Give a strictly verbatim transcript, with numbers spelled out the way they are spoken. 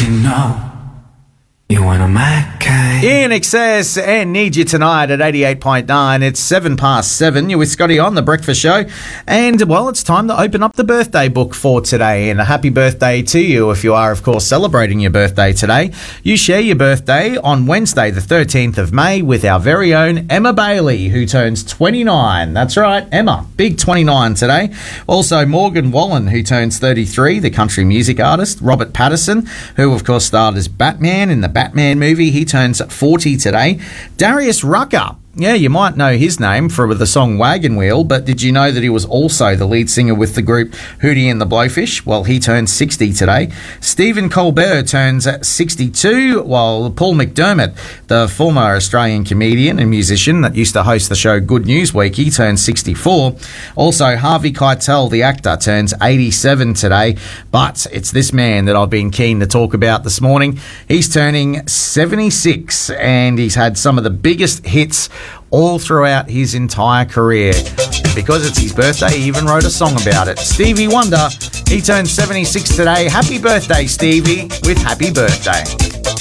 you know you want a Mackay. In Excess and Need You Tonight at eighty-eight point nine. It's seven past seven. You're with Scotty on The Breakfast Show. And, well, it's time to open up the birthday book for today. And a happy birthday to you if you are, of course, celebrating your birthday today. You share your birthday on Wednesday, the thirteenth of May, with our very own Emma Bailey, who turns twenty-nine. That's right, Emma. Big twenty-nine today. Also, Morgan Wallen, who turns thirty-three, the country music artist. Robert Pattinson, who, of course, starred as Batman in the Batman movie. He turns forty today. Darius Rucker. Yeah, you might know his name for the song Wagon Wheel, but did you know that he was also the lead singer with the group Hootie and the Blowfish? Well, he turns sixty today. Stephen Colbert turns sixty-two, while Paul McDermott, the former Australian comedian and musician that used to host the show Good News Week, he turns sixty-four. Also, Harvey Keitel, the actor, turns eighty-seven today, but it's this man that I've been keen to talk about this morning. He's turning seventy-six, and he's had some of the biggest hits all throughout his entire career. Because it's his birthday, he even wrote a song about it. Stevie Wonder, he turned seventy-six today. Happy birthday, Stevie, with Happy Birthday.